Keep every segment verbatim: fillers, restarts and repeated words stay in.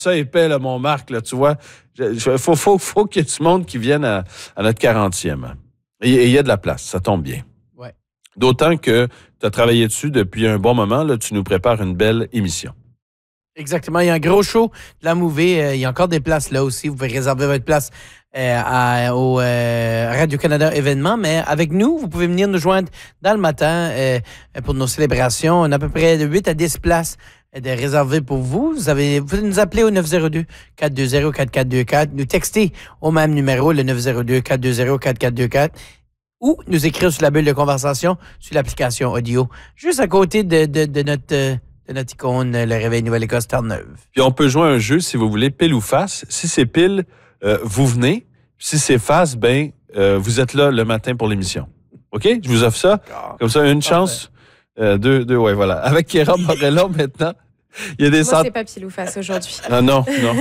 Ça épais, là, mon Marc, là, tu vois. Il faut, faut, faut qu'il y ait du monde qui vienne à, à notre quarantième. Et il y a de la place, ça tombe bien. Ouais. D'autant que tu as travaillé dessus depuis un bon moment. Là, tu nous prépares une belle émission. Exactement. Il y a un gros show de la Mouvée. Euh, il y a encore des places là aussi. Vous pouvez réserver votre place euh, à, au euh, Radio-Canada événement. Mais avec nous, vous pouvez venir nous joindre dans le matin euh, pour nos célébrations. On a à peu près de huit à dix places de réservées pour vous. Vous, avez, vous pouvez nous appeler au neuf zéro deux, quatre deux zéro, quatre quatre deux quatre, nous texter au même numéro, le neuf zéro deux, quatre deux zéro, quatre quatre deux quatre, ou nous écrire sur la bulle de conversation sur l'application audio, juste à côté de, de, de notre... Euh, de notre icône, le Réveil Nouvelle-Écosse Terre-Neuve. Puis on peut jouer un jeu, si vous voulez, pile ou face. Si c'est pile, euh, vous venez. Si c'est face, ben euh, vous êtes là le matin pour l'émission. OK? Je vous offre ça. Comme ça, une chance. Euh, deux, deux, ouais, voilà. Avec Chiara Morello, maintenant, il y a des... Moi, cent... c'est pas pile ou face aujourd'hui. Ah non, non.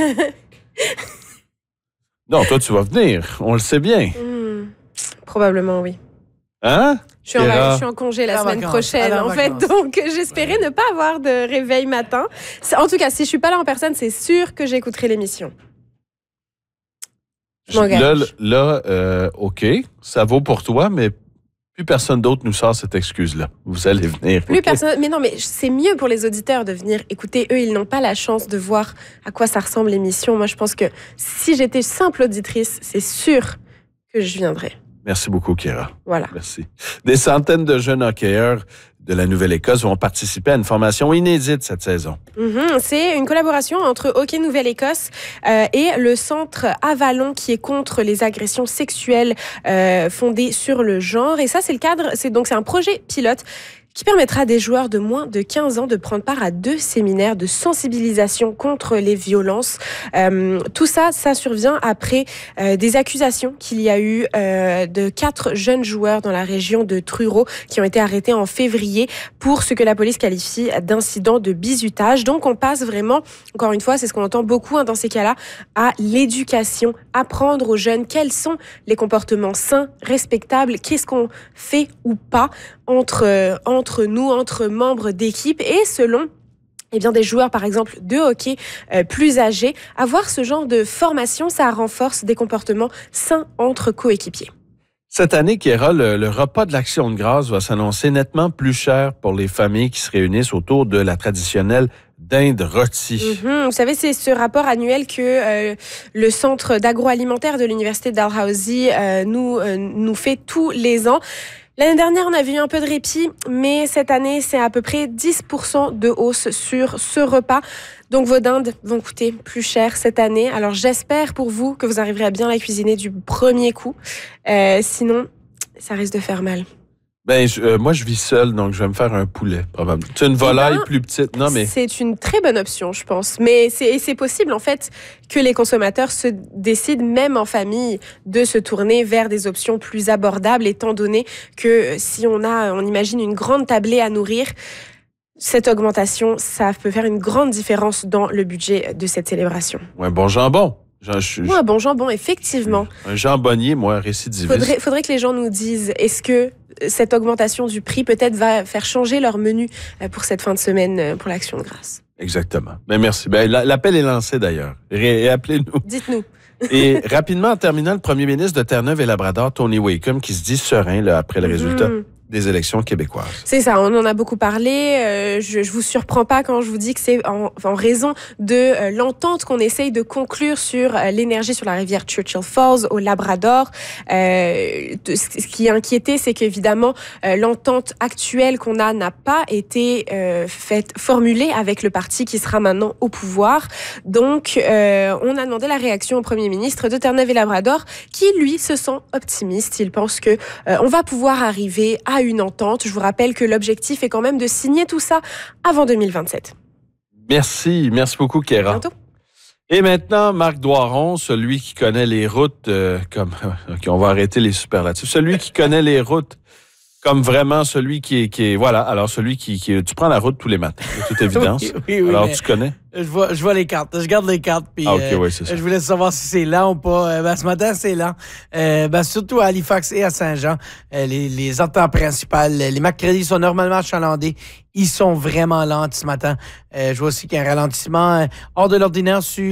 Non, toi, tu vas venir. On le sait bien. Mmh, probablement, oui. Hein? Je suis, en, je suis en congé la à semaine vacances, prochaine, en fait. Donc, j'espérais ne pas avoir de réveil matin. En tout cas, si je suis pas là en personne, c'est sûr que j'écouterai l'émission. Je là, là euh, OK, ça vaut pour toi, mais plus personne d'autre nous sort cette excuse-là. Vous allez venir. Plus okay? personne. Mais non, mais c'est mieux pour les auditeurs de venir écouter. Eux, ils n'ont pas la chance de voir à quoi ça ressemble l'émission. Moi, je pense que si j'étais simple auditrice, c'est sûr que je viendrais. Merci beaucoup, Chiara. Voilà. Merci. Des centaines de jeunes hockeyeurs de la Nouvelle-Écosse vont participer à une formation inédite cette saison. Mm-hmm. C'est une collaboration entre Hockey Nouvelle-Écosse euh, et le Centre Avalon qui est contre les agressions sexuelles euh, fondées sur le genre. Et ça, c'est le cadre, c'est donc c'est un projet pilote qui permettra à des joueurs de moins de quinze ans de prendre part à deux séminaires de sensibilisation contre les violences. Euh, tout ça, ça survient après euh, des accusations qu'il y a eu euh, de quatre jeunes joueurs dans la région de Truro qui ont été arrêtés en février pour ce que la police qualifie d'incident de bizutage. Donc, on passe vraiment, encore une fois, c'est ce qu'on entend beaucoup hein, dans ces cas-là, à l'éducation, apprendre aux jeunes quels sont les comportements sains, respectables, qu'est-ce qu'on fait ou pas entre, euh, entre nous, entre membres d'équipe et selon eh bien, des joueurs, par exemple, de hockey euh, plus âgés. Avoir ce genre de formation, ça renforce des comportements sains entre coéquipiers. Cette année, Chiara, le, le repas de l'Action de grâce va s'annoncer nettement plus cher pour les familles qui se réunissent autour de la traditionnelle dinde rôtie. Mm-hmm. Vous savez, c'est ce rapport annuel que euh, le Centre d'agroalimentaire de l'Université Dalhousie euh, nous, euh, nous fait tous les ans. L'année dernière, on avait eu un peu de répit, mais cette année, c'est à peu près dix pour cent de hausse sur ce repas. Donc, vos dindes vont coûter plus cher cette année. Alors, j'espère pour vous que vous arriverez à bien la cuisiner du premier coup. Euh, sinon, ça risque de faire mal. Ben, je, euh, moi, je vis seul, donc je vais me faire un poulet, probablement. C'est une volaille ben, plus petite. Non, mais... C'est une très bonne option, je pense. Mais c'est, c'est possible, en fait, que les consommateurs se décident, même en famille, de se tourner vers des options plus abordables, étant donné que si on a, on imagine une grande tablée à nourrir, cette augmentation, ça peut faire une grande différence dans le budget de cette célébration. Ouais, bon jambon. Je, je, ouais, un bon jambon, effectivement. Un jambonnier, moi, récidiviste. Faudrait, faudrait que les gens nous disent, est-ce que cette augmentation du prix peut-être va faire changer leur menu pour cette fin de semaine pour l'Action de grâce? Exactement. Ben, merci. Ben, l'appel est lancé d'ailleurs. Et appelez-nous. Dites-nous. Et rapidement, en terminant, le premier ministre de Terre-Neuve et Labrador, Tony Wakeham, qui se dit serein là, après le mmh. résultat des élections québécoises. C'est ça, on en a beaucoup parlé. Euh, je, je vous surprends pas quand je vous dis que c'est en, en raison de euh, l'entente qu'on essaye de conclure sur euh, l'énergie sur la rivière Churchill Falls au Labrador. Euh, de, ce qui est inquiété, c'est qu'évidemment, euh, l'entente actuelle qu'on a n'a pas été euh, faite, formulée avec le parti qui sera maintenant au pouvoir. Donc, euh, on a demandé la réaction au premier ministre de Terre-Neuve et Labrador, qui, lui, se sent optimiste. Il pense que euh, on va pouvoir arriver à une entente. Je vous rappelle que l'objectif est quand même de signer tout ça avant deux mille vingt-sept. Merci. Merci beaucoup, Chiara. À bientôt. Et maintenant, Marc Doiron, celui qui connaît les routes euh, comme... OK, on va arrêter les superlatifs. Celui qui connaît les routes comme vraiment celui qui est... Qui est voilà, alors celui qui, qui... Tu prends la route tous les matins, de toute évidence. oui, oui, oui, alors, tu connais? Je vois, je vois les cartes. Je garde les cartes. Puis, ah, OK, euh, oui, c'est ça. Je voulais savoir si c'est lent ou pas. Euh, ben, ce matin, c'est lent. Euh, ben, surtout à Halifax et à Saint-Jean. Euh, les, les ententes principales. Les mercredis sont normalement achalandés. Ils sont vraiment lents ce matin. Euh, je vois aussi qu'il y a un ralentissement euh, hors de l'ordinaire sur